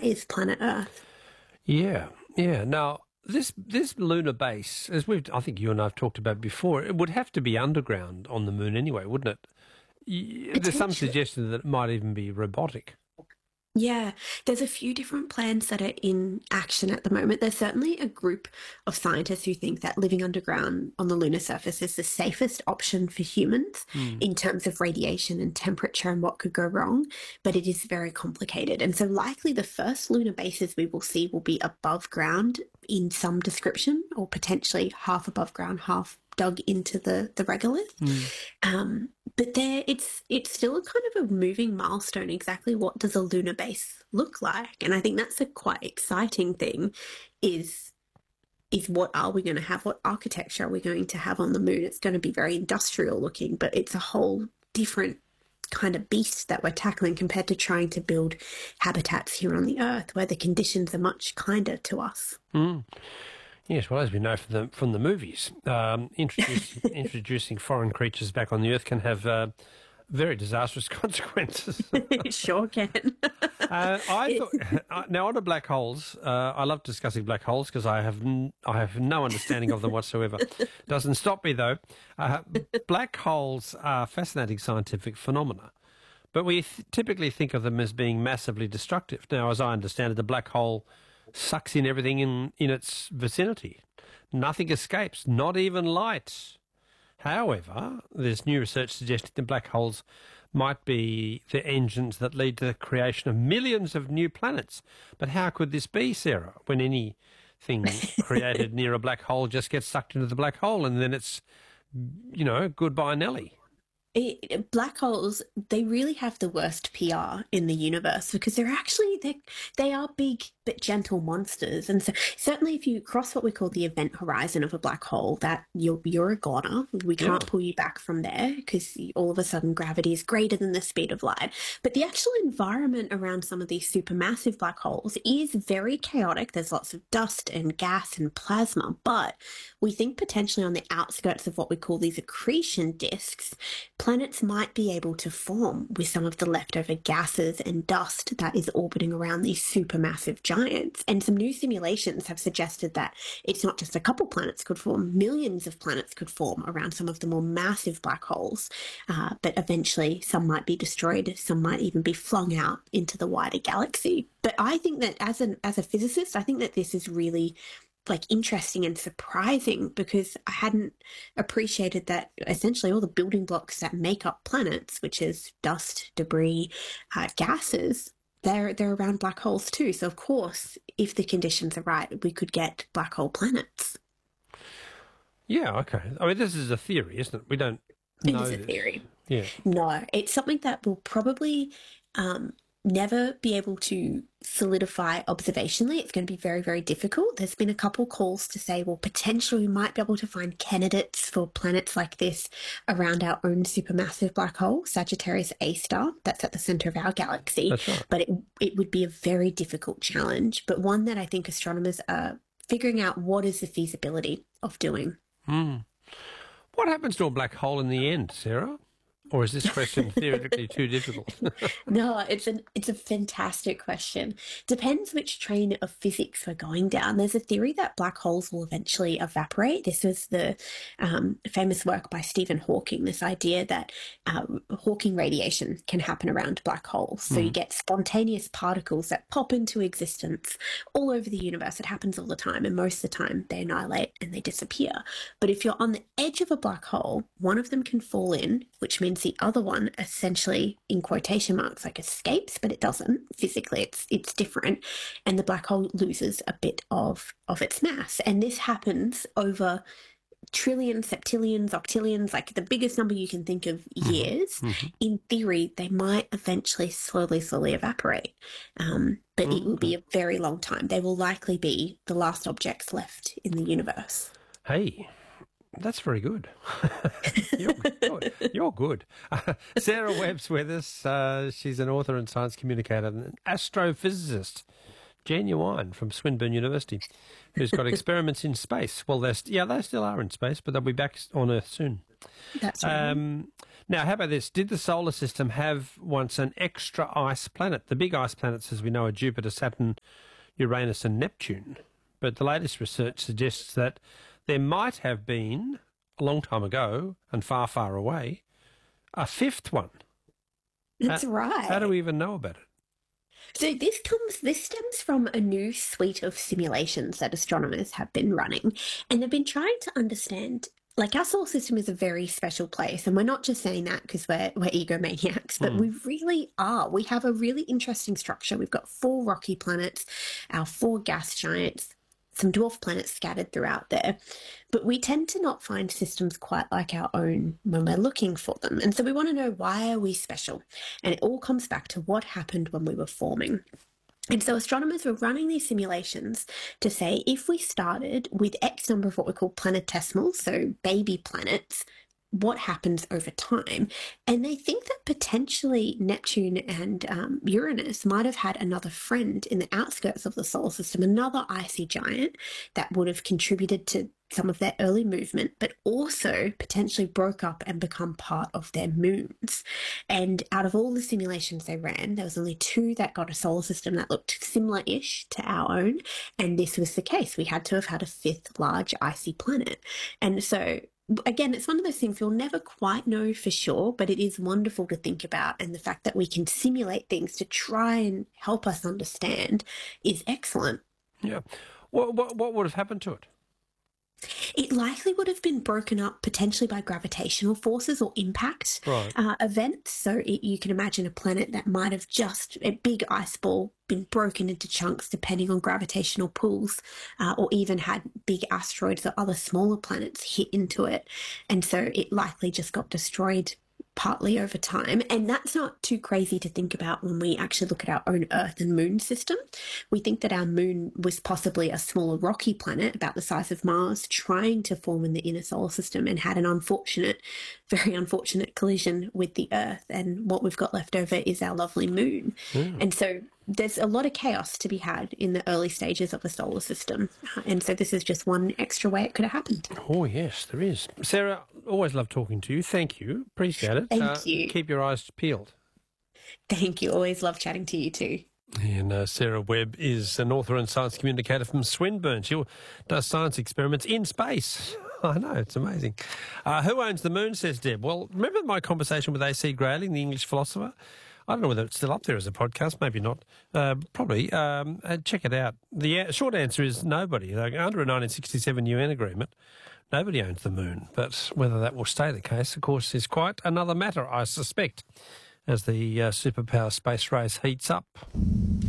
is planet Earth. Yeah. Now, this lunar base, I think you and I have talked about before, it would have to be underground on the moon anyway, wouldn't it? There's some suggestion that it might even be robotic. Yeah, there's a few different plans that are in action at the moment. There's certainly a group of scientists who think that living underground on the lunar surface is the safest option for humans in terms of radiation and temperature and what could go wrong, but it is very complicated. And so likely the first lunar bases we will see will be above ground in some description, or potentially half above ground, half dug into the regolith. But it's still a kind of a moving milestone. Exactly what does a lunar base look like? And I think that's a quite exciting thing is what are we going to have? What architecture are we going to have on the moon? It's going to be very industrial looking, but it's a whole different kind of beast that we're tackling compared to trying to build habitats here on the Earth where the conditions are much kinder to us. Yes, well, as we know from the movies, introducing foreign creatures back on the Earth can have very disastrous consequences. It sure can. I thought now on to black holes. I love discussing black holes because I have no understanding of them whatsoever. Doesn't stop me though. Black holes are fascinating scientific phenomena, but we typically think of them as being massively destructive. Now, as I understand it, the black hole sucks in everything in its vicinity. Nothing escapes, not even light. However, there's new research suggesting that black holes might be the engines that lead to the creation of millions of new planets. But how could this be, Sarah, when anything created near a black hole just gets sucked into the black hole and then it's, goodbye Nelly? Black holes, they really have the worst PR in the universe because they are big but gentle monsters. And so certainly if you cross what we call the event horizon of a black hole, that you're a goner. We can't pull you back from there because all of a sudden gravity is greater than the speed of light. But the actual environment around some of these supermassive black holes is very chaotic. There's lots of dust and gas and plasma, but we think potentially on the outskirts of what we call these accretion disks, planets might be able to form with some of the leftover gases and dust that is orbiting around these supermassive giants. And some new simulations have suggested that it's not just a couple planets could form, millions of planets could form around some of the more massive black holes. But eventually some might be destroyed, some might even be flung out into the wider galaxy. But I think that as a physicist, I think that this is really interesting and surprising because I hadn't appreciated that essentially all the building blocks that make up planets, which is dust, debris, gases, they're around black holes too. So of course, if the conditions are right, we could get black hole planets. Yeah, okay. I mean, this is a theory, isn't it? We don't know. It is a theory. Yeah. No, it's something that will probably never be able to solidify observationally. It's going to be very, very difficult. There's been a couple calls to say, well, potentially we might be able to find candidates for planets like this around our own supermassive black hole, Sagittarius A star, that's at the center of our galaxy. That's right. But it would be a very difficult challenge, but one that I think astronomers are figuring out what is the feasibility of doing. What happens to a black hole in the end, Sarah? Or is this question theoretically too difficult? No, it's a fantastic question. Depends which train of physics we're going down. There's a theory that black holes will eventually evaporate. This was the famous work by Stephen Hawking, this idea that Hawking radiation can happen around black holes. So you get spontaneous particles that pop into existence all over the universe. It happens all the time, and most of the time they annihilate and they disappear. But if you're on the edge of a black hole, one of them can fall in, which means the other one essentially, in quotation marks, escapes, but it doesn't. Physically, it's different, and the black hole loses a bit of its mass. And this happens over trillions, septillions, octillions, the biggest number you can think of years. In theory, they might eventually slowly evaporate. But it will be a very long time. They will likely be the last objects left in the universe. Hey, that's very good. You're good. Sarah Webb's with us. She's an author and science communicator and an astrophysicist, genuine, from Swinburne University, who's got experiments in space. Well, they still are in space, but they'll be back on Earth soon. That's right. Now, how about this? Did the solar system have once an extra ice planet? The big ice planets, as we know, are Jupiter, Saturn, Uranus and Neptune. But the latest research suggests that there might have been, a long time ago and far, far away, a fifth one. That's right. How do we even know about it? So this stems from a new suite of simulations that astronomers have been running, and they've been trying to understand. Like, our solar system is a very special place, and we're not just saying that because we're egomaniacs, but we really are. We have a really interesting structure. We've got 4 rocky planets, our 4 gas giants, some dwarf planets scattered throughout there, but we tend to not find systems quite like our own when we're looking for them. And so we want to know, why are we special? And it all comes back to what happened when we were forming. And so astronomers were running these simulations to say, if we started with X number of what we call planetesimals, so baby planets, what happens over time? And they think that potentially Neptune and Uranus might have had another friend in the outskirts of the solar system, another icy giant that would have contributed to some of their early movement, but also potentially broke up and become part of their moons. And out of all the simulations they ran, there was only 2 that got a solar system that looked similar-ish to our own, and this was the case. We had to have had a 5th large icy planet. And so again, it's one of those things we'll never quite know for sure, but it is wonderful to think about, and the fact that we can simulate things to try and help us understand is excellent. Yeah. What would have happened to it? It likely would have been broken up potentially by gravitational forces or impact events. So you can imagine a planet that might have just, a big ice ball, been broken into chunks depending on gravitational pulls, or even had big asteroids or other smaller planets hit into it. And so it likely just got destroyed partly over time. And that's not too crazy to think about when we actually look at our own Earth and Moon system. We think that our Moon was possibly a smaller rocky planet about the size of Mars, trying to form in the inner solar system, and had an unfortunate, very unfortunate collision with the Earth. And what we've got left over is our lovely Moon. And so there's a lot of chaos to be had in the early stages of the solar system. And so this is just one extra way it could have happened. Oh, yes, there is. Sarah, always love talking to you. Thank you. Appreciate it. Thank you. Keep your eyes peeled. Thank you. Always love chatting to you too. And Sarah Webb is an author and science communicator from Swinburne. She does science experiments in space. I know, it's amazing. Who owns the moon, says Deb? Well, remember my conversation with A.C. Grayling, the English philosopher? I don't know whether it's still up there as a podcast, maybe not. Probably. Check it out. The short answer is nobody. Like, under a 1967 UN agreement, nobody owns the moon. But whether that will stay the case, of course, is quite another matter, I suspect, as the superpower space race heats up.